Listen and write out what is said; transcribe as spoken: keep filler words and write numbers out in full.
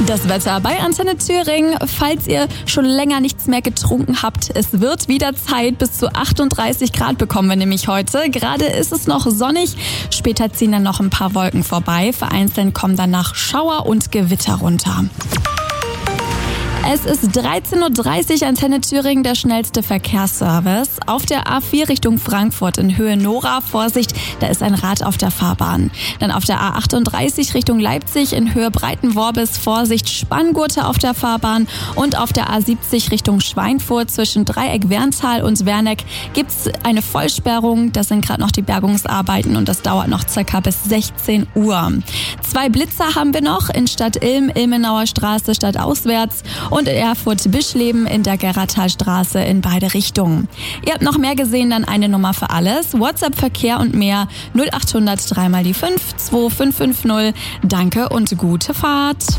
Das Wetter bei Antenne Thüringen. Falls ihr schon länger nichts mehr getrunken habt, es wird wieder Zeit. Bis zu achtunddreißig Grad bekommen wir nämlich heute. Gerade ist es noch sonnig. Später ziehen dann noch ein paar Wolken vorbei. Vereinzelt kommen danach Schauer und Gewitter runter. Es ist dreizehn Uhr dreißig, Antenne Thüringen, der schnellste Verkehrsservice. Auf der A vier Richtung Frankfurt in Höhe Nora, Vorsicht, da ist ein Rad auf der Fahrbahn. Dann auf der A achtunddreißig Richtung Leipzig in Höhe Breitenworbis, Vorsicht, Spanngurte auf der Fahrbahn. Und auf der A siebzig Richtung Schweinfurt zwischen Dreieck-Werntal und Werneck gibt's eine Vollsperrung. Das sind gerade noch die Bergungsarbeiten und das dauert noch circa bis sechzehn Uhr. Zwei Blitzer haben wir noch in Stadt Ilm, Ilmenauer Straße stadtauswärts. Und in Erfurt-Bischleben in der Gerrathalstraße in beide Richtungen. Ihr habt noch mehr gesehen, dann eine Nummer für alles. WhatsApp, Verkehr und mehr null acht hundert drei mal die fünf zwei fünf fünf null. Danke und gute Fahrt.